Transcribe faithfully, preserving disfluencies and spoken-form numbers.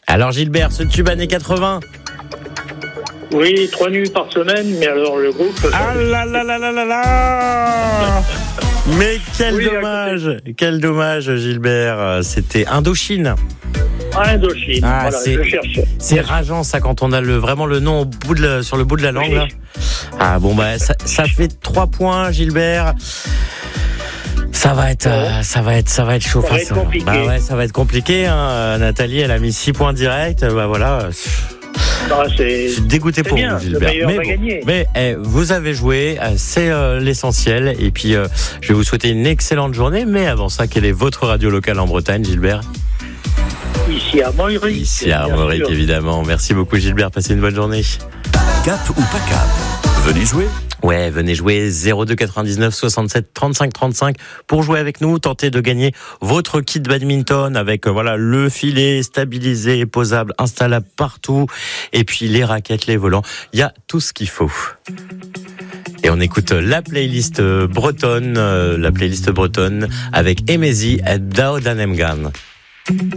Alors Gilbert, ce tube années quatre-vingts. Oui, trois nuits par semaine, mais alors le groupe... Ah là là là là là là. Mais quel Oui, dommage, quel dommage Gilbert, c'était Indochine. Ah, Indochine, Ah, voilà, c'est- je cherche. C'est rageant ça quand on a le, vraiment le nom au bout de la- sur le bout de la langue. Oui. Là. Ah bon bah ça, ça fait trois points Gilbert. Ça va être, euh, ça va être, ça va être chaud. Ça va face être à- compliqué. Bah ouais, ça va être compliqué. Hein. Nathalie, elle a mis six points directs. Bah voilà. Ah, c'est... Je suis dégoûté C'est pour bien, vous, Gilbert. le meilleur Mais, va bon. gagner. Mais eh, vous avez joué, euh, c'est euh, l'essentiel. Et puis, euh, je vais vous souhaiter une excellente journée. Mais avant ça, quelle est votre radio locale en Bretagne, Gilbert? Ici à Montéric. Ici à bien Armorique, sûr. évidemment. Merci beaucoup, Gilbert. Passez une bonne journée. Cap ou pas cap? Venez jouer. Ouais, venez jouer zéro deux quatre-vingt-dix-neuf soixante-sept trente-cinq trente-cinq pour jouer avec nous, tenter de gagner votre kit badminton avec euh, voilà le filet stabilisé, posable, installable partout et puis les raquettes, les volants, il y a tout ce qu'il faut. Et on écoute la playlist bretonne, euh, la playlist bretonne avec Emezi Dao Danemgan.